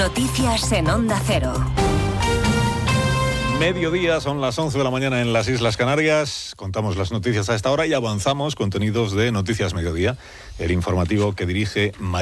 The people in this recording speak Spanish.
Noticias en Onda Cero. Mediodía, son las 11 de la mañana en las Islas Canarias. Contamos las noticias a esta hora y avanzamos contenidos de Noticias Mediodía, el informativo que dirige María.